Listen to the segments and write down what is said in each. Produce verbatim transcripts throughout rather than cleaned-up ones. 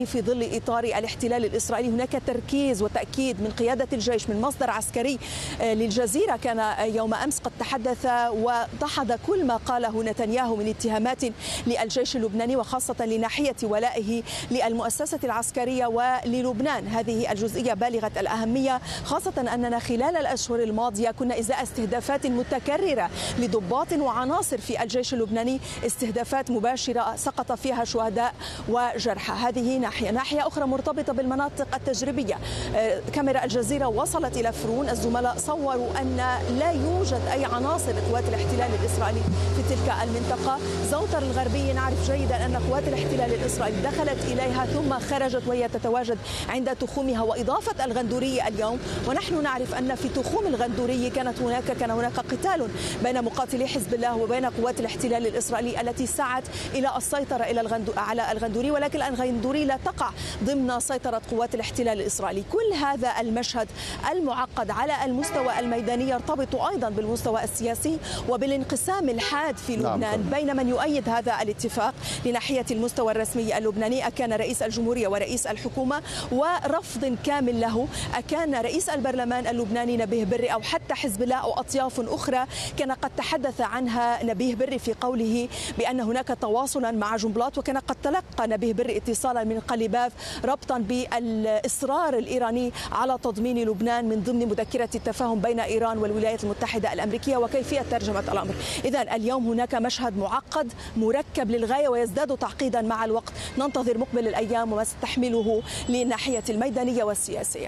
في ظل إطار الاحتلال الإسرائيلي هناك تركيز وتأكيد من قيادة الجيش من مصدر عسكري للجزيرة كان يوم أمس قد تحدث ودحض كل ما قاله نتنياهو من اتهامات للجيش اللبناني وخاصة لناحية ولائه للمؤسسة العسكرية وللبنان. هذه الجزئية بالغة الأهمية خاصة أننا خلال الأشهر الماضية كنا إزاء استهدافات متكررة لضباط وعناصر في الجيش اللبناني، استهدافات مباشرة سقط فيها شهداء وجرحى. هذه ناحية ناحية أخرى مرتبطة بالمناطق التجريبية. كاميرا الجزيرة وصلت إلى فرون، الزملاء صوروا أن لا يوجد أي عناصر لقوات الاحتلال الإسرائيلي في تلك المنطقة. زوطر الغربية نعرف جيدا أن قوات الاحتلال الإسرائيلي دخلت إليها ثم خرجت وهي تتواجد عند تخومها، وإضافة الغندورية اليوم. ونحن نعرف أن في تخوم الغندورية كانت هناك كان هناك قتال بين مقاتلي حزب الله وبين قوات الاحتلال الإسرائيلي التي سعت إلى السيطرة إلى الغندو على الغندوري، ولكن الغندوري لا تقع ضمن سيطرة قوات الاحتلال الإسرائيلي. كل هذا المشهد المعقد على المستوى الميداني يرتبط أيضا بالمستوى السياسي وبالانقسام الحاد في لبنان. نعم. بين من يؤيد هذا الاتفاق لناحية المستوى الرسمي اللبناني أكان رئيس الجمهورية ورئيس الحكومة ورفض كامل له أكان رئيس البرلمان اللبناني نبيه بري أو حتى حزب الله أو أطياف أخرى كان قد تحدث عنها نبيه بري في قوله بأن هناك تواصلا مع جنبلاط، وكان قد تلقى نبيه بري اتصالا من قليباف ربطا بالإصرار الإيراني على تضمين لبنان من ضمن مذكرة التفاهم بين إيران والولايات المتحدة الأمريكية وكيفية ترجمة الأمر. إذن اليوم هناك مشهد معقد مركب للغاية ويزداد تعقيدا مع الوقت. ننتظر مقبل الأيام وما ستحمله للناحية الميدانية والسياسية.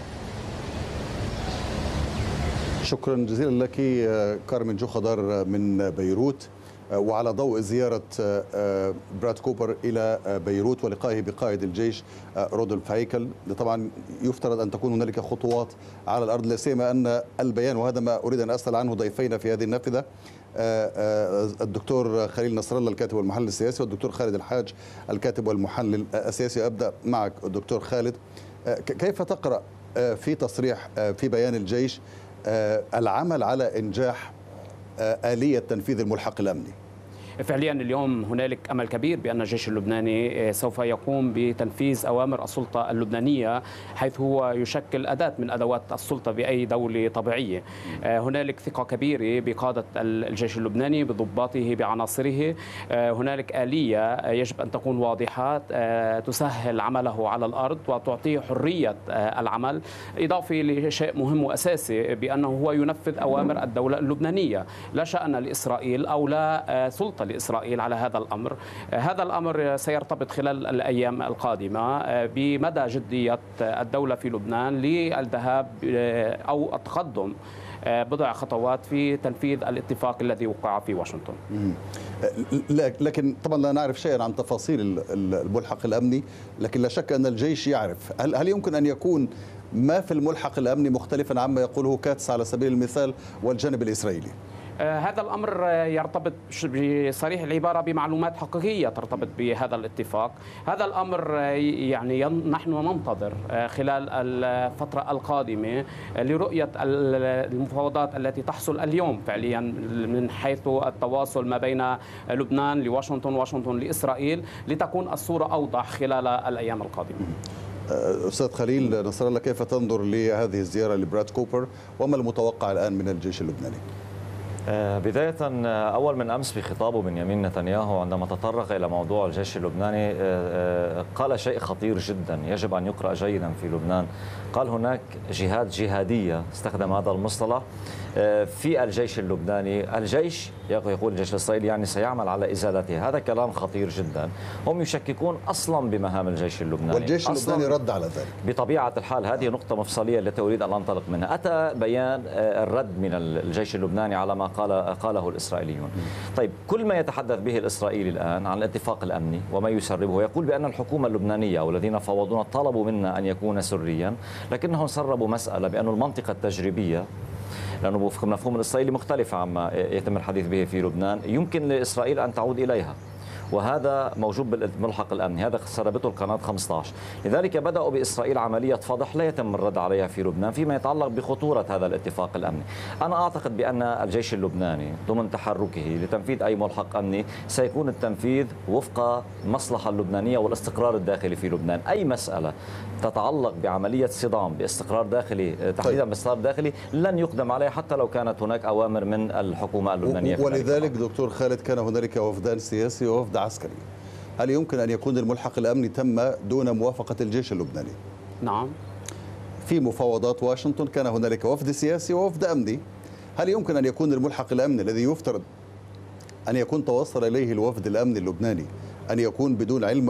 شكرا جزيلا لك كارمن جو خضر من بيروت. وعلى ضوء زيارة براد كوبر إلى بيروت ولقائه بقائد الجيش رودولف هيكل، طبعا يفترض أن تكون هنالك خطوات على الأرض، لا سيما أن البيان، وهذا ما أريد أن أسأل عنه ضيفينا في هذه النافذة، الدكتور خليل نصر الله الكاتب والمحلل السياسي والدكتور خالد الحاج الكاتب والمحلل السياسي. أبدأ معك الدكتور خالد، كيف تقرأ في تصريح في بيان الجيش العمل على إنجاح آلية تنفيذ الملحق الأمني؟ فعليا اليوم هنالك أمل كبير بأن الجيش اللبناني سوف يقوم بتنفيذ أوامر السلطة اللبنانية، حيث هو يشكل أداة من أدوات السلطة بأي دولة طبيعية. هنالك ثقة كبيرة بقادة الجيش اللبناني، بضباطه، بعناصره. هنالك آلية يجب أن تكون واضحة تسهل عمله على الأرض وتعطيه حرية العمل، إضافة لشيء مهم وأساسي بأنه هو ينفذ أوامر الدولة اللبنانية، لا شأن لإسرائيل أو لا سلطة لإسرائيل على هذا الأمر. هذا الأمر سيرتبط خلال الأيام القادمة بمدى جدية الدولة في لبنان للذهاب أو التقدم بضع خطوات في تنفيذ الاتفاق الذي وقع في واشنطن. لكن طبعا لا نعرف شيئا عن تفاصيل الملحق الأمني، لكن لا شك أن الجيش يعرف. هل هل يمكن أن يكون ما في الملحق الأمني مختلفا عما يقوله كاتس على سبيل المثال والجانب الإسرائيلي؟ هذا الأمر يرتبط بصريح العبارة بمعلومات حقيقية ترتبط بهذا الاتفاق. هذا الأمر يعني نحن ننتظر خلال الفترة القادمة لرؤية المفاوضات التي تحصل اليوم فعليا من حيث التواصل ما بين لبنان لواشنطن، واشنطن لإسرائيل، لتكون الصورة أوضح خلال الأيام القادمة. أستاذ خليل نصر الله، كيف تنظر لهذه الزيارة لبراد كوبر وما المتوقع الآن من الجيش اللبناني؟ بداية أول من أمس في خطابه بنيامين نتنياهو عندما تطرق إلى موضوع الجيش اللبناني قال شيء خطير جدا يجب أن يقرأ جيدا في لبنان. قال هناك جهاد جهادية، استخدم هذا المصطلح في الجيش اللبناني. الجيش يقول الجيش الإسرائيلي يعني سيعمل على إزالته. هذا كلام خطير جدا. هم يشككون أصلا بمهام الجيش اللبناني، والجيش اللبناني رد على ذلك بطبيعة الحال. هذه نقطة مفصلية التي أريد أن أنطلق منها. أتى بيان الرد من الجيش اللبناني على ما قال قاله الإسرائيليون. طيب، كل ما يتحدث به الإسرائيلي الآن عن الاتفاق الأمني وما يسربه، يقول بأن الحكومة اللبنانية أو الذين فاوضونا طلبوا منا أن يكون سريا، لكنهم سربوا مسألة بأن المنطقة التجريبية، لأنه وفق المفهوم الإسرائيلي مختلفة عما يتم الحديث به في لبنان، يمكن لإسرائيل أن تعود إليها، وهذا موجود بالملحق الأمني، هذا سربته القناة خمسة عشر. لذلك بدأوا بإسرائيل عملية فضح لا يتم الرد عليها في لبنان فيما يتعلق بخطورة هذا الاتفاق الأمني. أنا أعتقد بأن الجيش اللبناني ضمن تحركه لتنفيذ أي ملحق أمني سيكون التنفيذ وفق المصلحة اللبنانية والاستقرار الداخلي في لبنان. أي مسألة تتعلق بعملية صدام باستقرار داخلي تحديدا باستقرار داخلي لن يقدم عليها حتى لو كانت هناك أوامر من الحكومة اللبنانية. ولذلك دكتور خالد كان هنالك وفدان سياسي ووفد عسكري. هل يمكن أن يكون الملحق الأمني تم دون موافقة الجيش اللبناني؟ نعم. في مفاوضات واشنطن كان هنالك وفد سياسي ووفد أمني. هل يمكن أن يكون الملحق الأمني الذي يفترض أن يكون توصل إليه الوفد الأمني اللبناني أن يكون بدون علم